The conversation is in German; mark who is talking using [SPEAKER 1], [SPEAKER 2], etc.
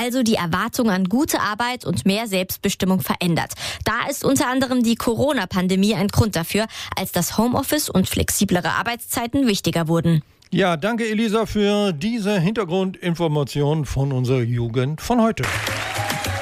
[SPEAKER 1] also die Erwartung an gute Arbeit und mehr Selbstbestimmung verändert. Da ist unter anderem die Corona-Pandemie ein Grund dafür, als das Homeoffice und flexiblere Arbeitszeiten wichtiger wurden.
[SPEAKER 2] Ja, danke Elisa für diese Hintergrundinformation von unserer Jugend von heute.